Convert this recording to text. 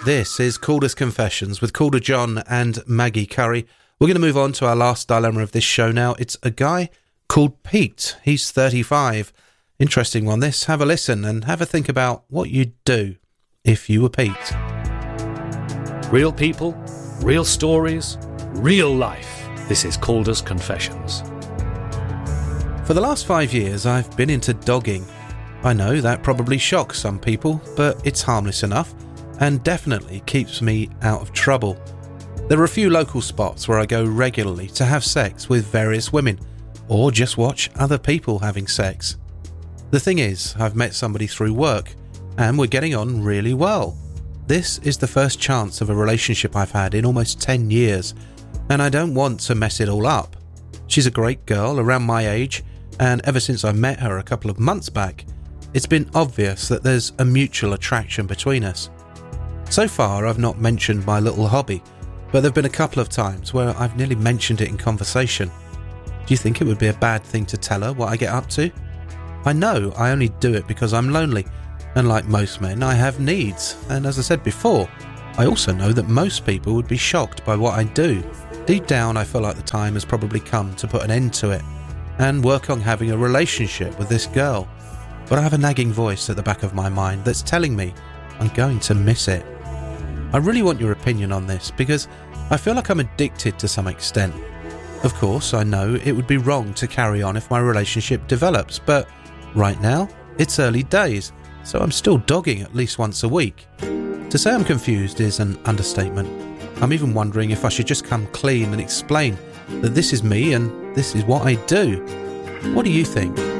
This is Calder's Confessions with Calder John and Maggie Curry. We're going to move on to our last dilemma of this show now. It's a guy called Pete. He's 35. Interesting one this. Have a listen and have a think about what you'd do if you were Pete. Real people, real stories, real life. This is Calder's Confessions. For the last 5 years, I've been into dogging. I know that probably shocks some people, but it's harmless enough and definitely keeps me out of trouble. There are a few local spots where I go regularly to have sex with various women, or just watch other people having sex. The thing is, I've met somebody through work, and we're getting on really well. This is the first chance of a relationship I've had in almost 10 years, and I don't want to mess it all up. She's a great girl around my age, and ever since I met her a couple of months back, it's been obvious that there's a mutual attraction between us. So far, I've not mentioned my little hobby, but there have been a couple of times where I've nearly mentioned it in conversation. Do you think it would be a bad thing to tell her what I get up to? I know I only do it because I'm lonely, and like most men, I have needs, and as I said before, I also know that most people would be shocked by what I do. Deep down, I feel like the time has probably come to put an end to it, and work on having a relationship with this girl. But I have a nagging voice at the back of my mind that's telling me I'm going to miss it. I really want your opinion on this because I feel like I'm addicted to some extent. Of course, I know it would be wrong to carry on if my relationship develops, but right now, it's early days, so I'm still dogging at least once a week. To say I'm confused is an understatement. I'm even wondering if I should just come clean and explain that this is me and this is what I do. What do you think?